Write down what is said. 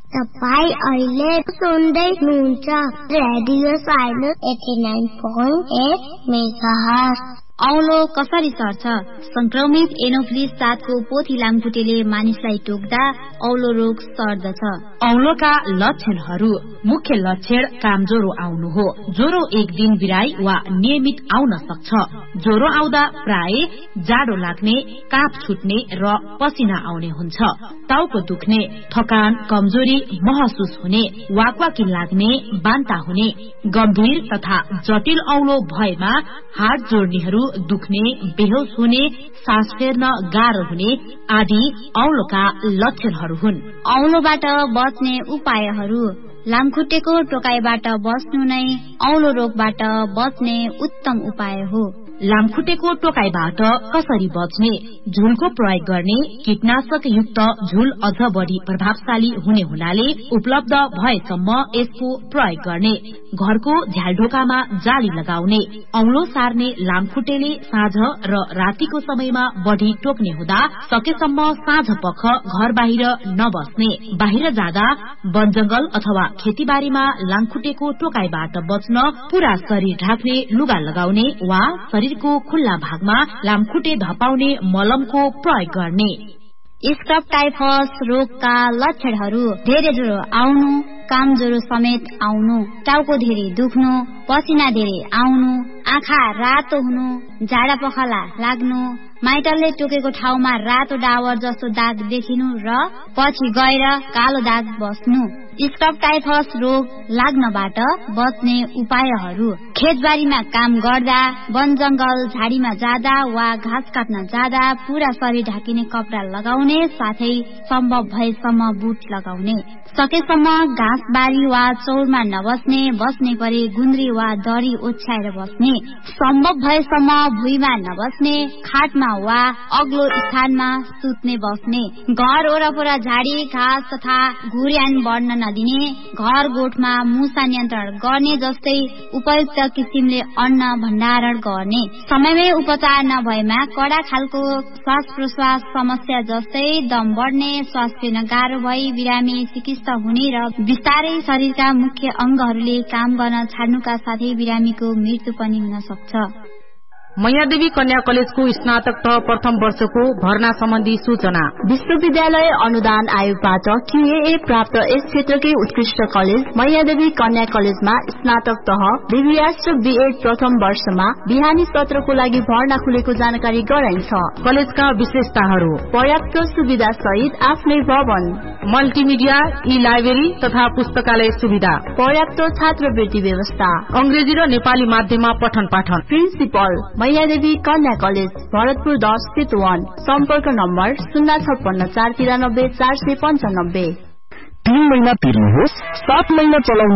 तपाईं अहिले सुन्दै हुनुहुन्छ रेडियो साइलेन्स 89.8 मेगाहर्ज। औलो कसरी सर्छ? संक्रमित एनोफिलिस जातको पोथी लामखुट्टेले मानिसलाई टोक्दा औलो रोग सर्दछ। औलोका लक्षणहरू: मुख्य लक्षण कामज्वरो आउनु हो। ज्वरो एक दिन बिराई वा नियमित आउन सक्छ। ज्वरो आउँदा प्राय जाडो लाग्ने, काप छुट्ने र पसिना आउने हुन्छ। टाउको दुख्ने, थकान, कमजोरी महसुस हुने, वाकवाकी लाग्ने, बान्ता हुने। गम्भीर तथा जटिल औलो भएमा हात जोड्नेहरू दुख्ने, बेहोस हुने, सास फेर्न गाह्रो हुने आदि औलोका लक्षणहरू हुन्। औलोबाट बच्ने उपायहरू: लामखुट्टेको टोकाइबाट बस्नु नै औलो रोगबाट बच्ने उत्तम उपाय हो। लामखुट्टेको टोकाइबाट कसरी बच्ने? झुलको प्रयोग गर्ने। कीटनाशक युक्त झुल अझ बढी प्रभावशाली हुने हुनाले उपलब्ध भएसम्म यसको प्रयोग गर्ने। घरको झ्यालढोकामा जाली लगाउने। औलो सार्ने लामखुट्टेले साँझ र रातिको समयमा बढी टोक्ने हुँदा सकेसम्म साँझ पख घर बाहिर नबस्ने। बाहिर जाँदा वनजंगल अथवा खेतीबारीमा लामखुट्टेको टोकाइबाट बच्न पूरा शरीर ढाक्ने लुगा लगाउने वा शरीरको खुल्ला भागमा लामखुट्टे धपाउने मलमको प्रयोग गर्ने। स्क्रब टाइफस रोगका लक्षणहरू: धेरै ज्वरो आउनु, काम ज्वरो समेत आउनु, टाउको धेरै दुख्नु, पसिना धेरै आउनु, आँखा रातो हुनु, झाडा पखाला लाग्नु, माइटरले टोकेको ठाउँमा रातो डावर जस्तो दाग देखिनु र पछि गएर कालो दाग बस्नु। स्क्रब टाइफस रोग लाग्नबाट बच्ने उपायहरू: खेतबारीमा काम गर्दा, वन जंगल झाडीमा जाँदा वा घाँस काट्न जाँदा पूरा शरीर ढाकिने कपडा लगाउने, साथै सम्भव भएसम्म बुट लगाउने। सकेसम्म घाँस बारी वा चौरमा नबस्ने, बस्ने परे गुन्द्री वा दरी ओछ्याएर बस्ने। सम्भव भएसम्म भुइँमा नबस्ने, खाटमा वा अग्लो स्थानमा सुत्ने बस्ने। घर वरपर झाडी घाँस तथा घुर्यान बढ्न नदिने। घर गोठमा मुसा नियन्त्रण गर्ने जस्तै उपयुक्त किसिमले अन्न भण्डारण गर्ने। समयमै उपचार नभएमा कडा खालको श्वास प्रश्वास समस्या जस्तै दम बढ्ने, श्वास फेर्न गाह्रो भई बिरामी चिकित्सा हुने र बिस्तारै शरीरका मुख्य अंगहरूले काम गर्न छाड्नुका साथै बिरामीको मृत्यु पनि हुन सक्छ। मैयादेवी कन्या कलेजको स्नातक तह प्रथम वर्षको भर्ना सम्बन्धी सूचना। विश्वविद्यालय अनुदान आयोगबाट QAA प्राप्त यस क्षेत्रकै उत्कृष्ट कलेज मैयादेवी कन्या कलेजमा स्नातक तह BBS र BEd प्रथम वर्षमा बिहानी सत्रको लागि भर्ना खुलेको जानकारी गराइन्छ। कलेजका विशेषताहरू: पर्याप्त सुविधा सहित आफ्नै भवन, मल्टिमिडिया, ई-लाइब्रेरी तथा पुस्तकालय सुविधा, पर्याप्त छात्रवृत्ति व्यवस्था, अंग्रेजी र नेपाली माध्यममा पठन पाठन। प्रिन्सिपल मैयादेवी कन्या कलेज, भरतपुर 10 चितवन। सम्पर्क नम्बर 056 493 495। 3 महिना तिर्नुहोस्, 7 महिना चलाउनु।